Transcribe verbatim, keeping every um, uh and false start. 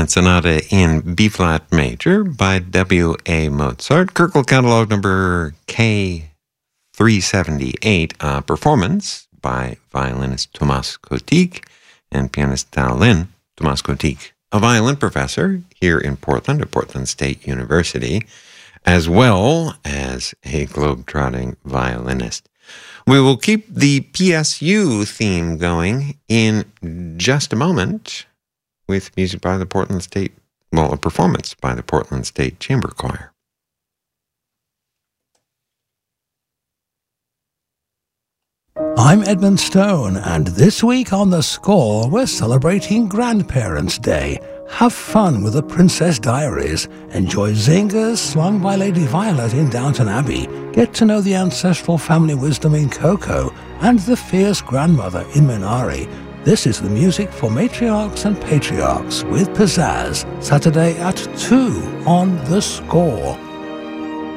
Violin Sonata in B-flat major by W A Mozart, Köchel catalog number K three seventy-eight, a performance by violinist Tomas Kotik and pianist Tao Lin. Tomas Kotik, a violin professor here in Portland at Portland State University, as well as a globe-trotting violinist. We will keep the P S U theme going in just a moment with music by the Portland State, well, a performance by the Portland State Chamber Choir. I'm Edmund Stone, and this week on The Score, we're celebrating Grandparents' Day. Have fun with The Princess Diaries. Enjoy zingers swung by Lady Violet in Downton Abbey. Get to know the ancestral family wisdom in Coco and the fierce grandmother in Minari. This is the music for matriarchs and patriarchs with pizzazz. Saturday at two on The Score.